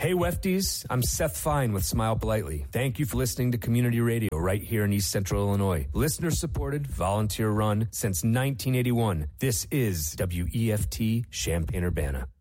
Hey, Wefties, I'm Seth Fine with Smile Politely. Thank you for listening to Community Radio right here in East Central Illinois. Listener-supported, volunteer-run since 1981. This is WEFT Champaign-Urbana.